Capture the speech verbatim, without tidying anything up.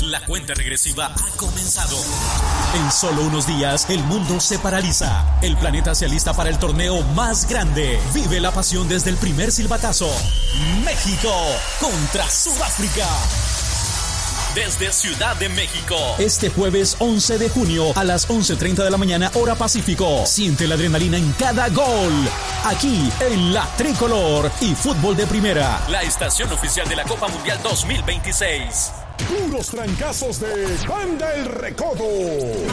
La cuenta regresiva ha comenzado. En solo unos días, el mundo se paraliza. El planeta se alista para el torneo más grande. Vive la pasión desde el primer silbatazo. México contra Sudáfrica. Desde Ciudad de México. Este jueves once de junio a las once treinta de la mañana, hora Pacífico. Siente la adrenalina en cada gol. Aquí en La Tricolor y Fútbol de Primera. La estación oficial de la Copa Mundial dos mil veintiséis. Puros trancazos de Banda El Recodo.